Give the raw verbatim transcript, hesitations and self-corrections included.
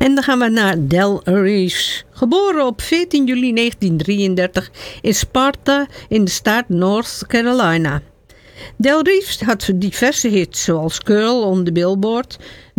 En dan gaan we naar Del Reeves. Geboren op veertien juli negentien drieëndertig in Sparta in de staat North Carolina. Del Reeves had diverse hits zoals Girl on the Billboard,